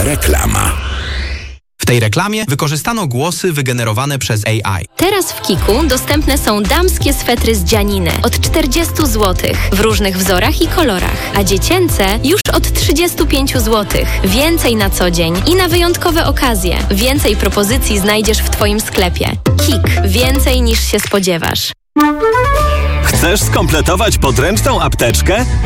Reklama. W tej reklamie wykorzystano głosy wygenerowane przez AI. Teraz w Kiku dostępne są damskie swetry z dzianiny od 40 zł w różnych wzorach i kolorach, a dziecięce już od 35 zł. Więcej na co dzień i na wyjątkowe okazje. Więcej propozycji znajdziesz w Twoim sklepie. Kik. Więcej niż się spodziewasz. Chcesz skompletować podręczną apteczkę?